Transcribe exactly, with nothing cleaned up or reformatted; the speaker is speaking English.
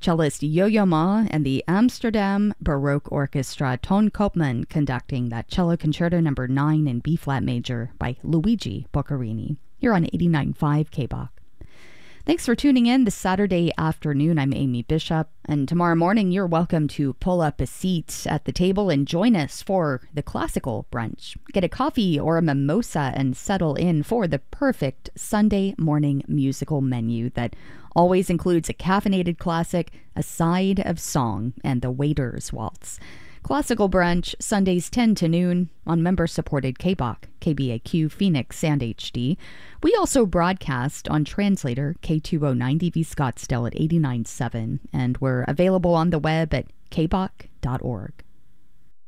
Cellist Yo-Yo Ma and the Amsterdam Baroque Orchestra Ton Koopman conducting that Cello Concerto number nine in B-flat major by Luigi Boccherini. Here on eighty-nine point five K B O C. Thanks for tuning in this Saturday afternoon. I'm Amy Bishop, and tomorrow morning you're welcome to pull up a seat at the table and join us for the classical brunch. Get a coffee or a mimosa and settle in for the perfect Sunday morning musical menu that always includes a caffeinated classic, a side of song, and the waiter's waltz. Classical brunch, Sundays ten to noon on member-supported K B O C, K B A Q, Phoenix, and H D. We also broadcast on Translator K two oh ninety V Scottsdale at eighty-nine point seven, and we're available on the web at k b o c dot org.